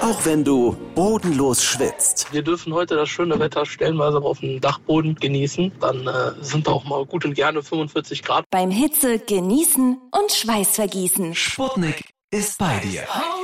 Auch wenn du bodenlos schwitzt. Wir dürfen heute das schöne Wetter stellenweise auf dem Dachboden genießen. Dann sind auch mal gut und gerne 45 Grad. Beim Hitze genießen und Schweiß vergießen. Sputnik ist bei dir.